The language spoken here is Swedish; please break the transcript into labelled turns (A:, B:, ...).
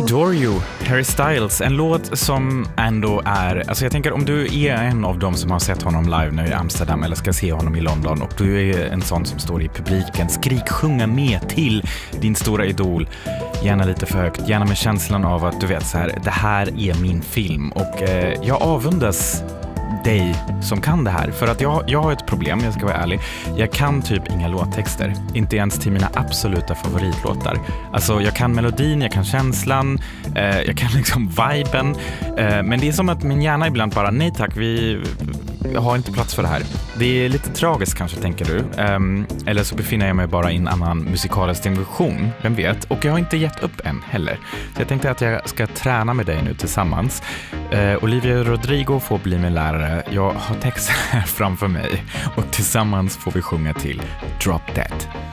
A: Adore You, Harry Styles, en låt som ändå är, alltså jag tänker om du är en av dem som har sett honom live nu i Amsterdam eller ska se honom i London och du är en sån som står i publiken, sjunga med till din stora idol, gärna lite för högt, gärna med känslan av att du vet så här, det här är min film och jag avundas dig som kan det här, för att jag har ett problem, jag ska vara ärlig. Jag kan typ inga låttexter, inte ens till mina absoluta favoritlåtar. Alltså jag kan melodin, jag kan känslan, jag kan liksom viben, men det är som att min hjärna ibland bara, nej tack, vi har inte plats för det här. Det är lite tragiskt kanske, tänker du. Eller så befinner jag mig bara i en annan musikalisk dimension, vem vet. Och jag har inte gett upp än heller. Så jag tänkte att jag ska träna med dig nu tillsammans. Olivia Rodrigo får bli min lärare. Jag har texten här framför mig. Och tillsammans får vi sjunga till Drop Dead.